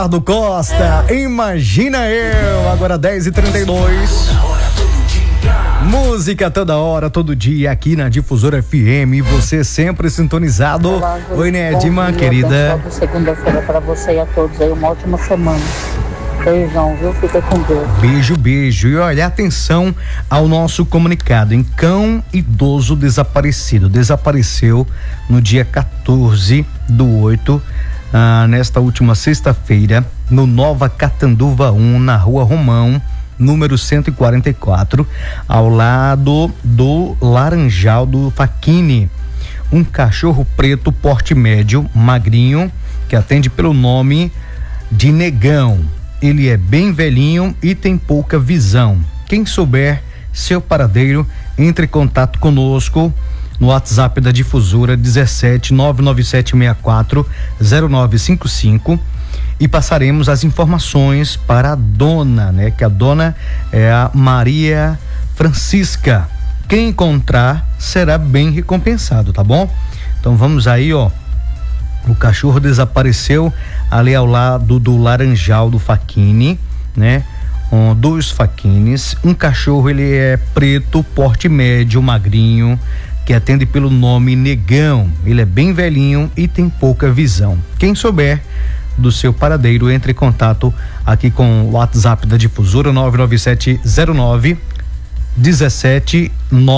Do Costa, imagina eu, agora 10h32. Música toda hora, todo dia aqui na Difusora FM, você sempre sintonizado. Olá, oi, Nedima, querida. Segunda-feira para você e a todos aí, uma ótima semana. Beijão, viu? Fica com Deus. Beijo, beijo. E olha, atenção ao nosso comunicado. Em cão idoso desaparecido. Desapareceu no dia 14/8. Nesta última sexta-feira, no Nova Catanduva 1, na Rua Romão, número 144, ao lado do Laranjal do Facchini. Um cachorro preto, porte médio, magrinho, que atende pelo nome de Negão. Ele é bem velhinho e tem pouca visão. Quem souber seu paradeiro, entre em contato conosco no WhatsApp da Difusora 17 99764 0955 e passaremos as informações para a dona, né? Que a dona é a Maria Francisca. Quem encontrar será bem recompensado, tá bom? Então vamos aí, ó. O cachorro desapareceu ali ao lado do Laranjal do Facchini, né? Dois Facchines. Um cachorro, ele é preto, porte médio, magrinho, que atende pelo nome Negão. Ele é bem velhinho e tem pouca visão. Quem souber do seu paradeiro, entre em contato aqui com o WhatsApp da Difusora 99709 17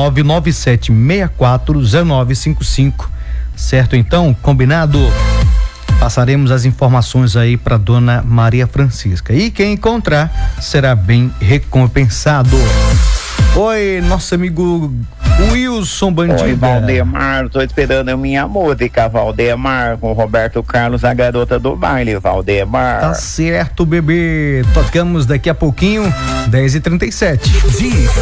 99764 0955. Certo, então, combinado? Passaremos as informações aí para dona Maria Francisca. E quem encontrar será bem recompensado. Oi, nosso amigo Wilson Bandida. Oi, Valdemar, tô esperando a minha música, Valdemar, com Roberto Carlos, a garota do baile, Valdemar. Tá certo, bebê. Tocamos daqui a pouquinho, 10h37.